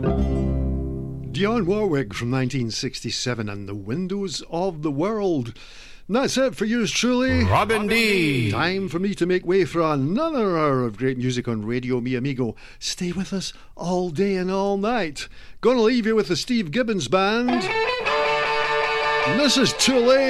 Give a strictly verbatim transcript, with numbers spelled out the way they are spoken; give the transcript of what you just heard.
Dionne Warwick from nineteen sixty-seven and The Windows of the World. And that's it for yours truly, Robin D. Time for me to make way for another hour of great music on Radio Mi Amigo. Stay with us all day and all night. Gonna leave you with the Steve Gibbons Band. And this is Too Late.